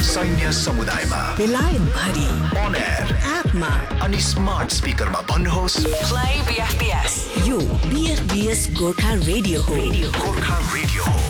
सैन्य समुदायमा, बेलायत भरि, on air, एपमा अनि स्मार्ट स्पिकरमा भन्नुहोस् Play BFBS. यो BFBS गोर्खा रेडियो हो। गोर्खा रेडियो हो।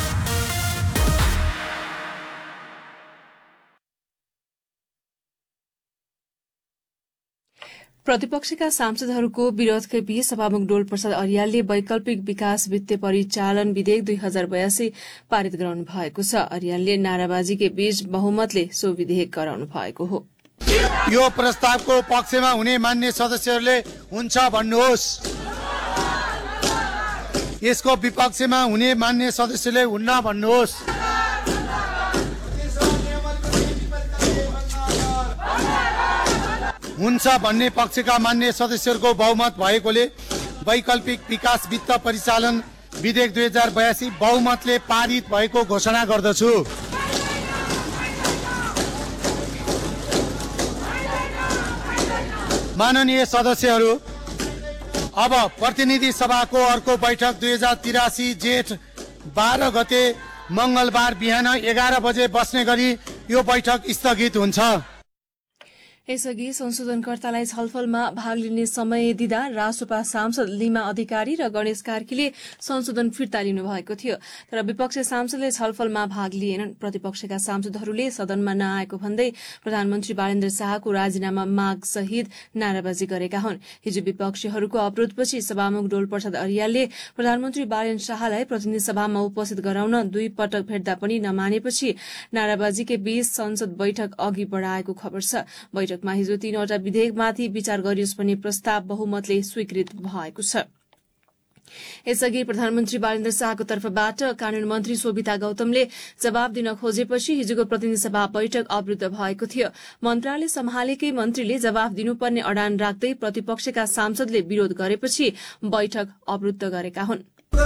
प्रतिपक्षका सांसदहरूको विरोधकै बीच सभामुख डोल प्रसाद अर्यालले वैकल्पिक विकास वित्तीय परिचालन विधेयक 2082 पारित गराउनु भएको छ। अर्यालले नाराबाजीकै बीच बहुमतले सो विधेयक गराउनु भएको हो। यो प्रस्तावको पक्षमा हुने मान्य सदस्यहरूले हुन्छ भन्नुहोस्। यसको विपक्षमा हुने मान्य सदस्यले हुन्न भन्नुहोस्। हुन्छ भन्ने पक्षका मान्य सदस्यहरूको बहुमत भएकोले वैकल्पिक विकास वित्त परिचालन विधेयक 2082 बहुमतले पारित भएको घोषणा गर्दछु। माननीय सदस्यहरू, अब प्रतिनिधि सभाको अर्को बैठक 2083 जेठ 12 गते मंगलबार बिहान 11 बजे बस्ने गरी यो बैठक स्थगित हुन्छ। यसअघि संशोधनकर्तालाई छलफलमा भाग लिने समय दिँदा रासोपा सांसद लिमा अधिकारी र गणेश कार्कीले संशोधन फिर्ता लिनुभएको थियो, तर विपक्षी सांसदले छलफलमा भाग लिएनन्। प्रतिपक्षका सांसदहरूले सदनमा नआएको भन्दै प्रधानमन्त्री बालेन्द्र शाहको राजीनामा माग सहित नाराबाजी गरेका हुन्। हिजो विपक्षीहरूको अवरोधपछि सभामुख डोल प्रसाद अर्यालले प्रधानमन्त्री बालेन्द्र शाहलाई प्रतिनिधि सभामा उपस्थित गराउन 2 पटक भेट्दा पनि नमानेपछि नाराबाजीकै बीच संसद बैठक अघि बढ़ाएको खबर छ। बैठकमा हिजो 3वटा विधेयकमाथि विचार गरियोस् भन्ने प्रस्ताव बहुमतले स्वीकृत भएको छ। यसअघि प्रधानमन्त्री बालेन्द्र शाहको तर्फबाट कानून मन्त्री शोभिता गौतमले जवाब दिन खोजेपछि हिजोको प्रतिनिधि सभा बैठक अवरुद्ध भएको थियो। मन्त्रालय सम्हालेकै मन्त्रीले जवाब दिनुपर्ने अडान राख्दै प्रतिपक्षका सांसदले विरोध गरेपछि बैठक अवरुद्ध गरेका हुन्।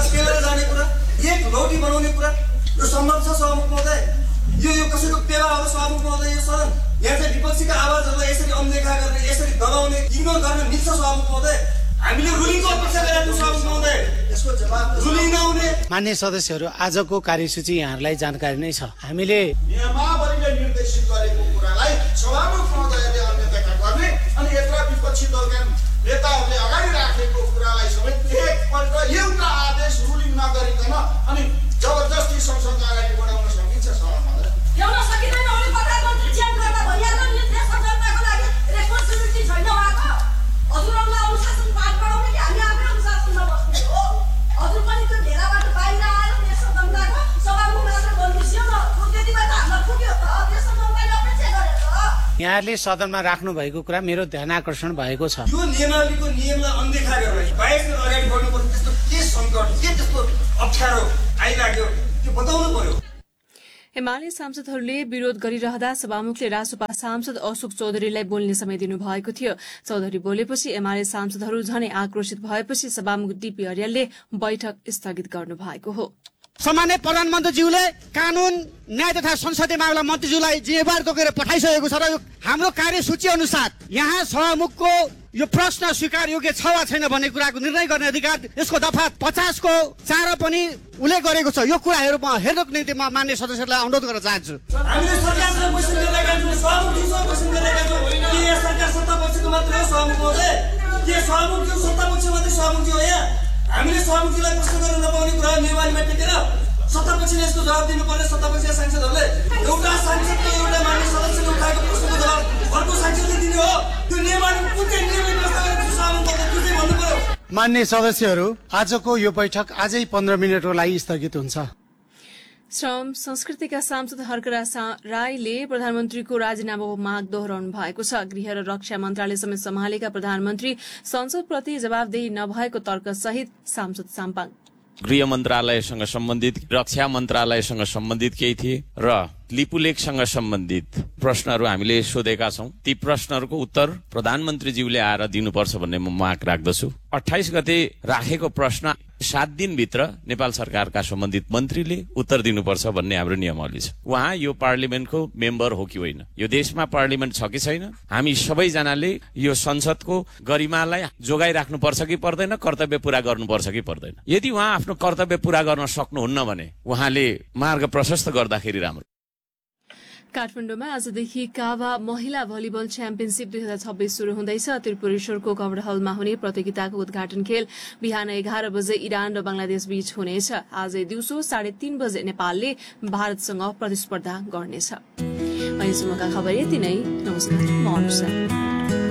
यो कसैको पेवा हो सभामुख महोदय। यो सदन यहाँ चाहिँ विपक्षीका आवाजहरूलाई यसरी अनदेखा गर्ने, यसरी दबाउने, इग्नोर गर्न मिल्छ सभामुख महोदय? हामीले रुलिङको अपेक्षा गरेका छौँ सभामुख महोदय, यसको जवाब रुलिङ नहुने। मान्य सदस्यहरू, आजको कार्यसूची यहाँहरूलाई जानकारी नै छ। हामीले नियमावलीले निर्देशित गरेको कुरालाई सभामुख महोदयले अनदेखा गर्ने अनि यत्र विपक्षी दलका नेताहरूले अगाडि राखेको कुरालाई समेत एकपल्ट एउटा आदेश रुलिङ नगरिकन अनि जबरजस्ती संसदमा अगाडि बढाउन सकिन्छ सभामुख महोदय? एउटा सकिँदैन। उनी प्रधानमन्त्री चेन्ज गर्दा भइहाल्छ नि, देश सञ्चालनको लागि रेस्पोन्सिबिलिटी छैन उहाँको। हजुरहरूलाई अनुशासन पाठ गराउने कि हामी आफै अनुशासनमा बस्ने हो? हजुर पनि त्यो घेराबाट बाहिर आएर देश सञ्चालनको सभामुख मात्र बन्दिसियो न, त्यति बेला हामीलाई पुग्यो त। देश सञ्चालनले अपेक्षा गरेर यहाँले सदनमा राख्नु भएको कुरा मेरो ध्यानाकर्षण भएको छ। यो नियमावलीको नियमलाई अनदेखा गरेर बाहिर अगाडि बढ्नुपर्छ। त्यस्तो के सङ्कट, के त्यस्तो अप्ठ्यारो आइलाग्यो त्यो बताउनु पर्यो। एमाले सांसदहरूले विरोध गरिरहँदा सभामुखले रासोपा सांसद अशोक चौधरीलाई बोल्ने समय दिनुभएको थियो। चौधरी बोलेपछि एमाले सांसदहरू झनै आक्रोशित भएपछि सभामुख डीपी अर्यालले बैठक स्थगित गर्नु भएको हो। सम्माननीय प्रधानमन्त्रीज्यूले कानून न्याय तथा संसदीय मामिला मन्त्रीज्यूलाई जिम्मेवार तोकेर पठाइसकेको छ र हाम्रो कार्यसूची अनुसार यहाँ सभामुखको यो प्रश्न स्वीकार योग्य छ वा छैन भन्ने कुराको निर्णय गर्ने अधिकार यसको दफा 50 को 4 पनि उल्लेख गरेको छ। यो कुराहरू म हेर्नको निम्ति म मान्य सदस्यहरूलाई अनुरोध गर्न चाहन्छु। हामीले सरकारसँग क्वेसन गरिरहेका छौँ, सभामुखज्यूसँग क्वेसन गरिरहेका छौँ। के यहाँ सरकार सत्तापक्षको मात्रै हो सभामुख महोदय? के सभामुखज्यू सत्तापक्ष मात्रै सभामुखज्यू हो? यहाँ हामीले सभामुखज्यूलाई प्रश्न गर्न नपाउने कुरा नियमावलीमा टेकेर सत्तापक्षले यसको जवाब दिनुपर्ने। सत्तापक्षका सांसदहरूले एउटा सांसदको एउटा मान्य सदस्यले उठाएको प्रश्नको जवाब अर्को सांसदले दिने हो? त्यो नियमावली कुन चाहिँ नियमले व्यवस्था गरेको छ सभामुख महोदय? त्यो चाहिँ भन्नु पर्यो। मान्य सदस्यहरू, आजको यो बैठक आजै 15 मिनेटको लागि स्थगित हुन्छ। श्रम संस्कृतिका सांसद हर्करा राईले प्रधानमन्त्रीको राजीनामाको माग दोहोऱ्याउनु भएको छ। गृह र रक्षा मन्त्रालय समेत सम्हालेका प्रधानमन्त्री संसदप्रति जवाबदेही नभएको तर्कसहित सांसद साम्पाङ गृह मन्त्रालयसँग सम्बन्धित, रक्षा मन्त्रालयसँग सम्बन्धित केही थिए र लिपुलेखसँग सम्बन्धित प्रश्नहरू हामीले सोधेका छौं। ती प्रश्नहरूको उत्तर प्रधानमन्त्रीज्यूले आएर दिनुपर्छ भन्ने म माग राख्दछु। 28 गते राखेको प्रश्न 7 दिनभित्र नेपाल सरकारका सम्बन्धित मन्त्रीले उत्तर दिनुपर्छ भन्ने हाम्रो नियमावली छ। उहाँ यो पार्लिमेन्टको मेम्बर हो कि होइन, यो देशमा पार्लिमेन्ट छ कि छैन, हामी सबैजनाले यो संसदको गरिमालाई जोगाइराख्नुपर्छ कि पर्दैन, कर्तव्य पूरा गर्नुपर्छ कि पर्दैन। यदि उहाँ आफ्नो कर्तव्य पूरा गर्न सक्नुहुन्न भने उहाँले मार्ग प्रशस्त गर्दाखेरि राम्रो। काठमाडौँमा आजदेखि काभा महिला भलिबल च्याम्पियनशीप 2026 शुरू हुँदैछ। त्रिपुरेश्वरको कवर हलमा हुने प्रतियोगिताको उद्घाटन खेल बिहान 11 बजे इरान र बंगलादेश बीच हुनेछ। आज दिउँसो 3:30 बजे नेपालले भारतसँग प्रतिस्पर्धा गर्नेछ। अहिलेसम्मका खबर यति नै। नमस्कार, म अनुषा।